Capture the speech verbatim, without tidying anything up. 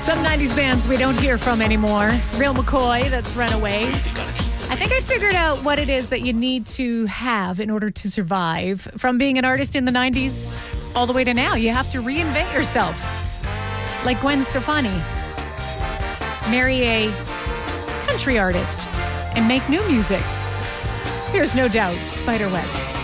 Some nineties bands we don't hear from anymore. Real McCoy, that's Runaway. I think I figured out what it is that you need to have in order to survive. From being an artist in the nineties all the way to now, you have to reinvent yourself. Like Gwen Stefani. Marry a country artist and make new music. Here's No Doubt, Spiderwebs.